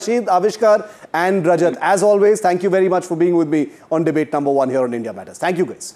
Rashid, Avishkar and Rajat. As always, thank you very much for being with me on debate number 1 here on India Matters. Thank you guys.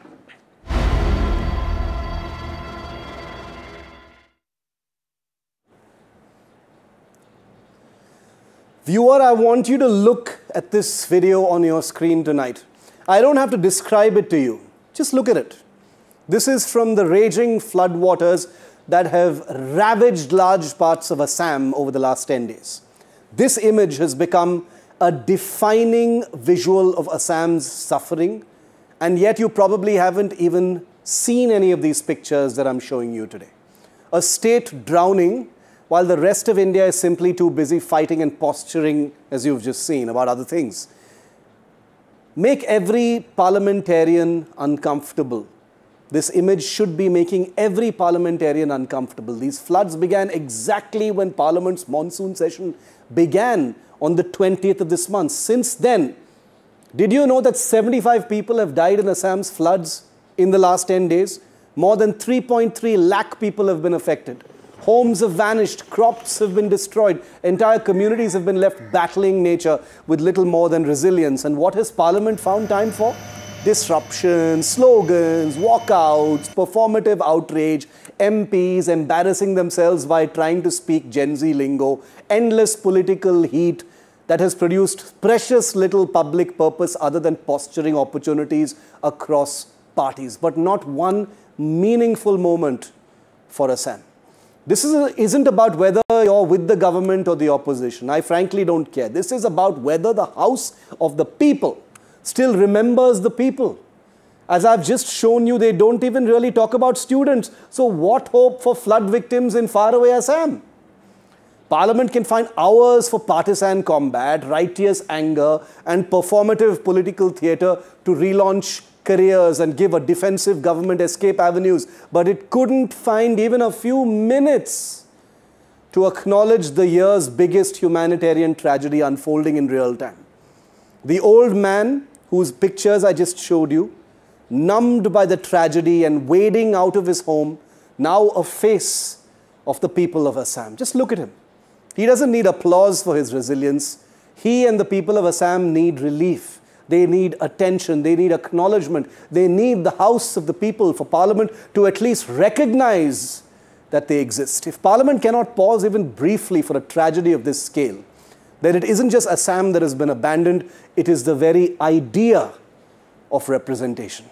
Viewer, I want you to look at this video on your screen tonight. I don't have to describe it to you. Just look at it. This is from the raging floodwaters that have ravaged large parts of Assam over the last 10 days. This image has become a defining visual of Assam's suffering, and yet you probably haven't even seen any of these pictures that I'm showing you today. A state drowning while the rest of India is simply too busy fighting and posturing, as you've just seen, about other things. Make every parliamentarian uncomfortable. This image should be making every parliamentarian uncomfortable. These floods began exactly when Parliament's monsoon session began on the 20th of this month. Since then, did you know that 75 people have died in Assam's floods in the last 10 days? More than 3.3 lakh people have been affected. Homes have vanished, crops have been destroyed, entire communities have been left battling nature with little more than resilience. And what has Parliament found time for? Disruption, slogans, walkouts, performative outrage, MPs embarrassing themselves by trying to speak Gen Z lingo, endless political heat that has produced precious little public purpose other than posturing opportunities across parties, but not one meaningful moment for Assam. This isn't about whether you're with the government or the opposition. I frankly don't care. This is about whether the House of the People still remembers the people. As I've just shown you, they don't even really talk about students. So what hope for flood victims in faraway Assam? Parliament can find hours for partisan combat, righteous anger, and performative political theatre to relaunch careers and give a defensive government escape avenues. But it couldn't find even a few minutes to acknowledge the year's biggest humanitarian tragedy unfolding in real time. The old man whose pictures I just showed you, numbed by the tragedy and wading out of his home, now a face of the people of Assam. Just look at him. He doesn't need applause for his resilience. He and the people of Assam need relief. They need attention. They need acknowledgement. They need the House of the People for Parliament to at least recognize that they exist. If Parliament cannot pause even briefly for a tragedy of this scale, then it isn't just Assam that has been abandoned, it is the very idea of representation.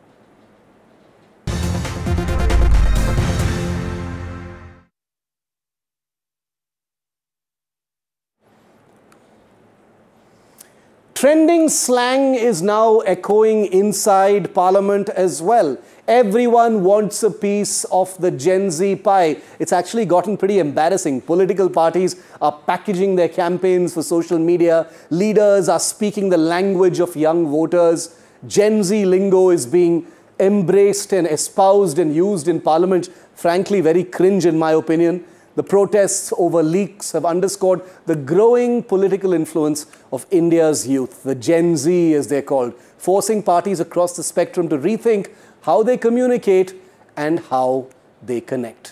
Trending slang is now echoing inside Parliament as well. Everyone wants a piece of the Gen Z pie. It's actually gotten pretty embarrassing. Political parties are packaging their campaigns for social media. Leaders are speaking the language of young voters. Gen Z lingo is being embraced and espoused and used in Parliament. Frankly, very cringe in my opinion. The protests over leaks have underscored the growing political influence of India's youth, the Gen Z as they're called, forcing parties across the spectrum to rethink how they communicate and how they connect.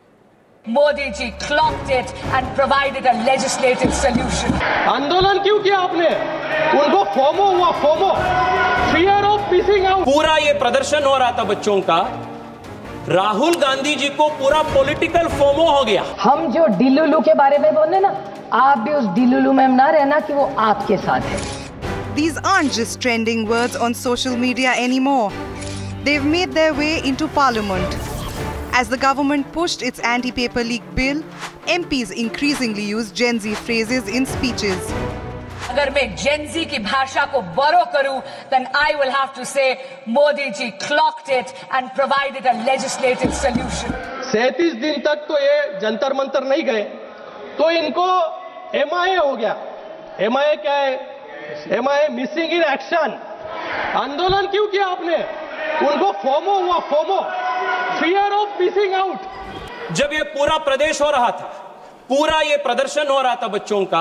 Modi ji clocked it and provided a legislative solution. आंदोलन क्यों किया आपने? उनको FOMO हुआ, FOMO, fear of missing out. पूरा ये प्रदर्शन हो रहा था बच्चों का, राहुल गांधी जी को पूरा पॉलिटिकल फोमो हो गया। हम जो डिलुलू के बारे में बोले ना, आप भी उस डिलुलू में ना रहना कि वो आपके साथ है। These aren't just trending words on social media anymore. They've made their way into Parliament. As the government pushed its anti-paper leak bill, MPs increasingly use Gen Z phrases in speeches. अगर मैं Gen Z की भाषा को borrow करूं, then I will have to say Modi ji clocked it and provided a legislative solution. 37 दिन तक तो ये जंतर मंतर नहीं गए, तो इनको MIA हो गया। MIA क्या है? MIA missing in action. आंदोलन क्यों किया आपने? उनको फोमो हुआ, FOMO, fear of missing out. जब ये पूरा प्रदेश हो रहा था, पूरा ये प्रदर्शन हो रहा था बच्चों का,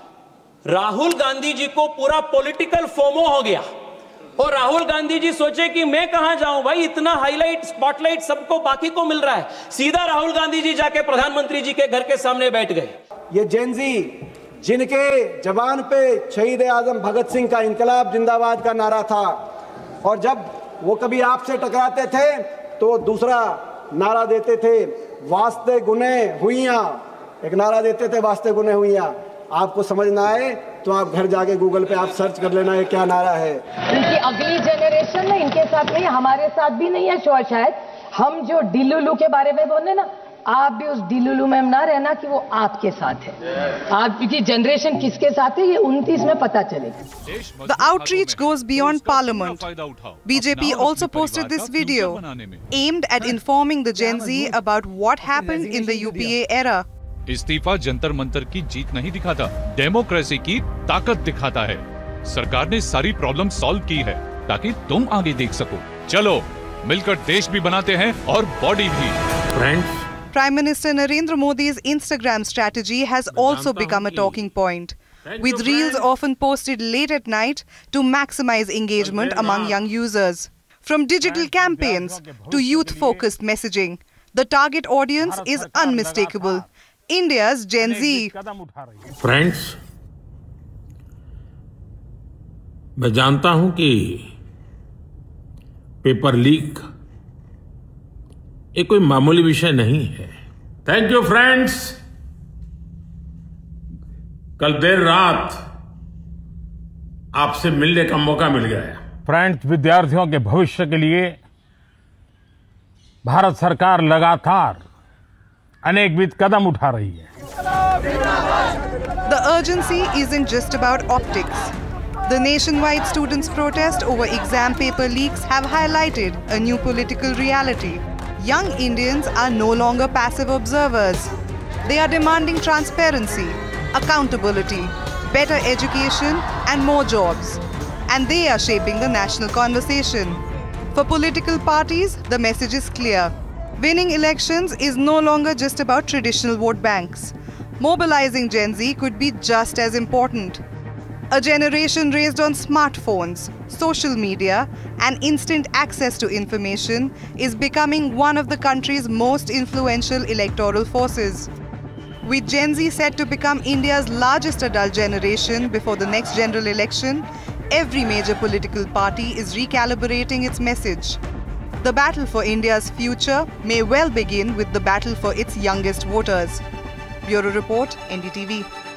राहुल गांधी जी को पूरा पॉलिटिकल फोमो हो गया और राहुल गांधी जी सोचे कि मैं कहां जाऊं भाई, इतना हाईलाइट स्पॉटलाइट सबको बाकी को मिल रहा है। सीधा राहुल गांधी जी जाके प्रधानमंत्री जी के घर के सामने बैठ गए। ये जेन जी जिनके जबान पे शहीद आजम भगत सिंह का इंकलाब जिंदाबाद का नारा था, और जब वो कभी आपसे टकराते थे तो दूसरा नारा देते थे, वास्ते गुने हुइयां, एक नारा देते थे, वास्ते गुने हुइयां। आपको समझ ना आए तो आप घर जाके गूगल पे आप सर्च कर लेना ये क्या नारा है। इनकी अगली जनरेशन है, इनके साथ नहीं, हमारे साथ भी नहीं है शायद। हम जो डिलुलू के बारे में बोले ना, आप भी उस डिलुलू में ना रहना कि वो आपके साथ है। आपकी जनरेशन किसके साथ है ये 29 में पता चलेगा। The outreach goes beyond Parliament. BJP also posted this video aimed at informing the Gen Z about what happened in the UPA era. इस्तीफा जंतर मंतर की जीत नहीं दिखाता, डेमोक्रेसी की ताकत दिखाता है। सरकार ने सारी प्रॉब्लम सॉल्व की है ताकि तुम आगे देख सको। चलो मिलकर देश भी बनाते हैं और बॉडी भी। Friends, Prime Minister Narendra Modi's Instagram strategy has also become a talking point, with reels often posted late at night to maximize engagement among young users. From digital campaigns to youth-focused messaging, the target audience is unmistakable. India's Gen Z. Friends, मैं जानता हूं कि paper leak ये कोई मामूली विषय नहीं है। Thank you friends. कल देर रात आपसे मिलने का मौका मिल गया। फ्रेंड्स, विद्यार्थियों के भविष्य के लिए भारत सरकार लगातार अनेकविध कदम उठा रही है। The urgency isn't just about optics. The nationwide students' protest over exam paper leaks have highlighted a new political reality. Young Indians are no longer passive observers. They are demanding transparency, accountability, better education, and more jobs. And they are shaping the national conversation. For political parties, the message is clear. Winning elections is no longer just about traditional vote banks. Mobilizing Gen Z could be just as important. A generation raised on smartphones, social media, and instant access to information is becoming one of the country's most influential electoral forces. With Gen Z set to become India's largest adult generation before the next general election, every major political party is recalibrating its message. The battle for India's future may well begin with the battle for its youngest voters. Bureau Report, NDTV.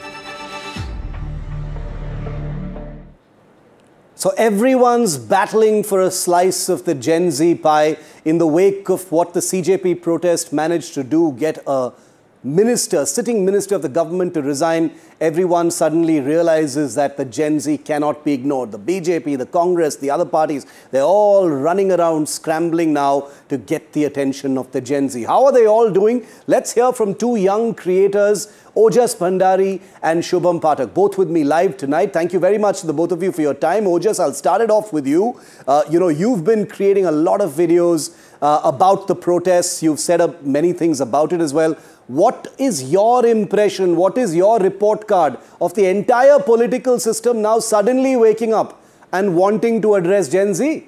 So everyone's battling for a slice of the Gen Z pie in the wake of what the CJP protest managed to do, get a minister, sitting minister of the government to resign. Everyone suddenly realizes that the Gen Z cannot be ignored. The BJP, the Congress, the other parties, they're all running around scrambling now to get the attention of the Gen Z. How are they all doing? Let's hear from two young creators, Ojas Bhandari and Shubham Pathak, both with me live tonight. Thank you very much to the both of you for your time. Ojas, I'll start it off with you. You've been creating a lot of videos about the protests. You've said up many things about it as well. What is your impression? What is your report card of the entire political system now suddenly waking up and wanting to address Gen Z?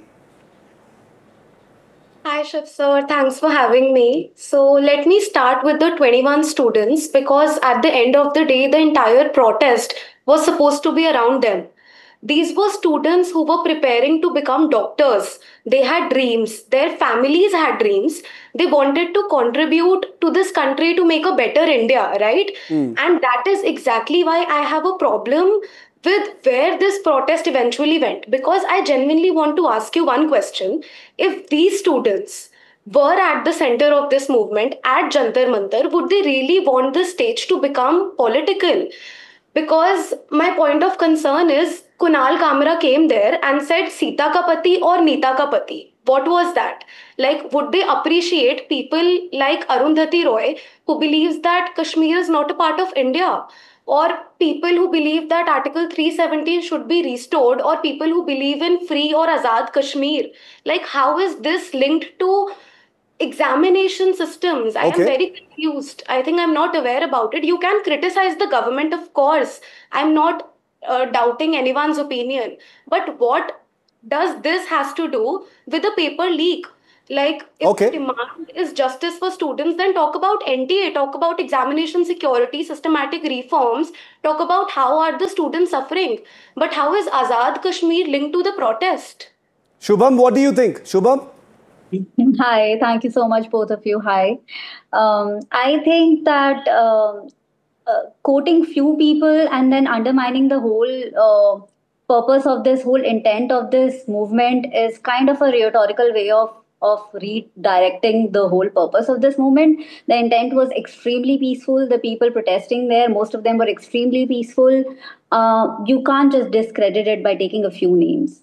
Hi, Shiv sir. Thanks for having me. So let me start with the 21 students, because at the end of the day, the entire protest was supposed to be around them. These were students who were preparing to become doctors. They had dreams. Their families had dreams. They wanted to contribute to this country to make a better India, right? And that is exactly why I have a problem with where this protest eventually went. Because I genuinely want to ask you one question. If these students were at the center of this movement at Jantar Mantar, would they really want the stage to become political? Because my point of concern is Kunal Kamra came there and said Sita ka pati or Nita ka pati. What was that? Like, would they appreciate people like Arundhati Roy, who believes that Kashmir is not a part of India? Or people who believe that Article 370 should be restored, or people who believe in free or Azad Kashmir? Like, how is this linked to examination systems? I am very confused. I think I'm not aware about it. You can criticize the government, of course. I'm not doubting anyone's opinion. But what does this has to do with the paper leak? Like, if the demand is justice for students, then talk about NTA, talk about examination security, systematic reforms, talk about how are the students suffering. But how is Azad Kashmir linked to the protest? Shubham, what do you think? Shubham? Hi, thank you so much, both of you. Hi. I think that quoting few people and then undermining the whole purpose of this, whole intent of this movement is kind of a rhetorical way of redirecting the whole purpose of this movement. The intent was extremely peaceful. The people protesting there, most of them were extremely peaceful. You can't just discredit it by taking a few names.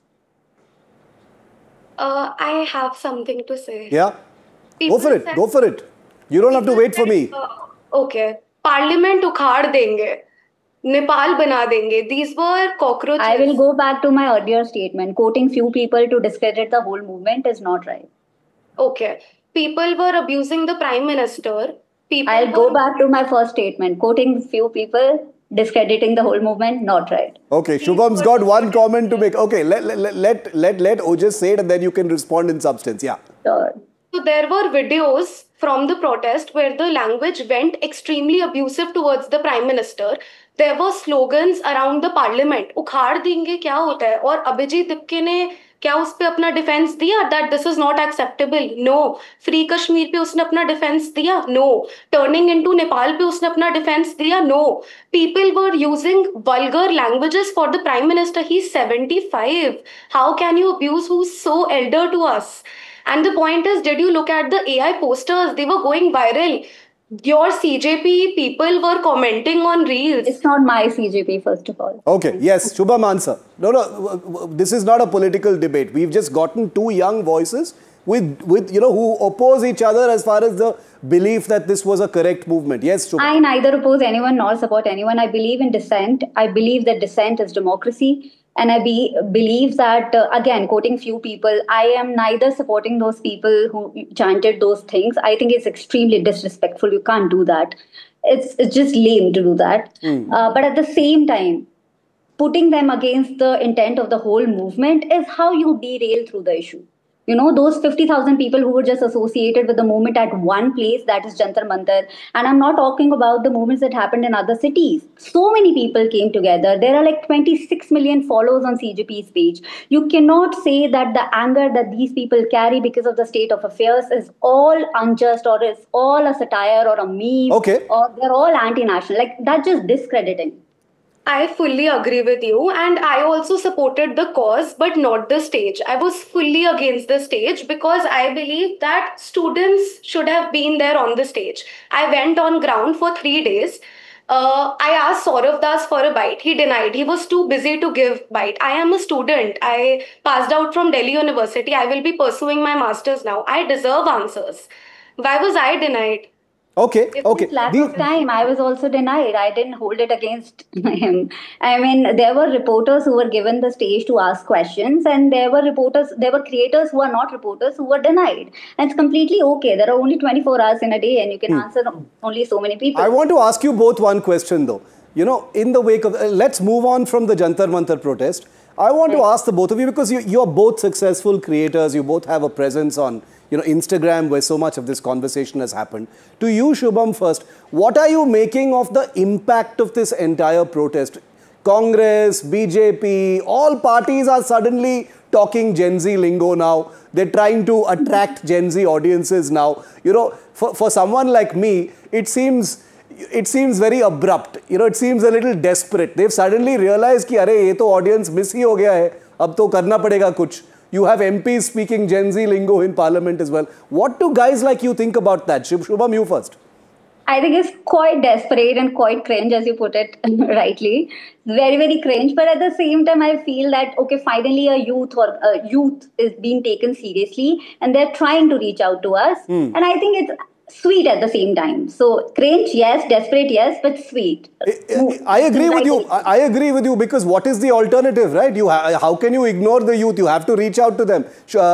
I have something to say. Yeah. Go for it. Go for it. You don't have to wait for me. Okay. Parliament ukhad denge. Nepal bana denge. These were cockroaches. I will go back to my earlier statement. Quoting few people to discredit the whole movement is not right. Okay. People were abusing the Prime Minister. I'll go back to my first statement. Quoting few people, discrediting the whole movement, not right. Okay, Shubham's got one comment to make. Okay, let Ojas say it and then you can respond in substance. Yeah. Sure. So there were videos from the protest where the language went extremely abusive towards the Prime Minister. There were slogans around the parliament. उखाड़ देंगे क्या होता है? और अभिजीत दिप्के ने क्या उस पे अपना डिफेंस दिया that this is not acceptable? No. Free Kashmir पे उसने अपना डिफेंस दिया? No. Turning into Nepal पे उसने अपना डिफेंस दिया? No. People were using vulgar languages for the Prime Minister. He's 75. How can you abuse who's so elder to us? And the point is, did you look at the AI posters? They were going viral. Your CJP people were commenting on reels. It's not my CJP, first of all. Okay, yes, Shubham, answer. No, this is not a political debate. We've just gotten two young voices with who oppose each other as far as the belief that this was a correct movement. Yes, Shubham. I neither oppose anyone nor support anyone. I believe in dissent. I believe that dissent is democracy. And I believe that, again, quoting few people, I am neither supporting those people who chanted those things. I think it's extremely disrespectful. You can't do that. It's just lame to do that. But at the same time, putting them against the intent of the whole movement is how you derail through the issue. You know, those 50,000 people who were just associated with the movement at one place, that is Jantar Mantar. And I'm not talking about the movements that happened in other cities. So many people came together. There are like 26 million followers on CJP's page. You cannot say that the anger that these people carry because of the state of affairs is all unjust or is all a satire or a meme. Okay. Or they're all anti-national. Like, that's just discrediting. I fully agree with you, and I also supported the cause, but not the stage. I was fully against the stage because I believe that students should have been there on the stage. I went on ground for 3 days. I asked Saurav Das for a bite. He denied. He was too busy to give bite. I am a student. I passed out from Delhi University. I will be pursuing my master's now. I deserve answers. Why was I denied? Okay, okay. Lack of time. I was also denied. I didn't hold it against him. I mean, there were reporters who were given the stage to ask questions, and there were creators who are not reporters who were denied. And it's completely okay. There are only 24 hours in a day, and you can answer only so many people. I want to ask you both one question, though. You know, in the wake of, let's move on from the Jantar Mantar protest. I want to ask the both of you, because you are both successful creators. You both have a presence on Instagram, where so much of this conversation has happened. To you, Shubham, first, what are you making of the impact of this entire protest? Congress, BJP, all parties are suddenly talking Gen Z lingo now. They're trying to attract Gen Z audiences now. You know, for someone like me, it seems very abrupt. You know, it seems a little desperate. They've suddenly realized कि अरे ये तो audience miss ही हो गया है. अब तो करना पड़ेगा कुछ. You have MPs speaking Gen Z lingo in Parliament as well. What do guys like you think about that? Shubham, you first. I think it's quite desperate and quite cringe, as you put it rightly. Very, very cringe. But at the same time, I feel that, okay, finally a youth is being taken seriously and they're trying to reach out to us. And I think it's sweet at the same time. So cringe, yes, desperate, yes, but sweet. I agree with you. I agree with you, because what is the alternative, right? How can you ignore the youth? You have to reach out to them.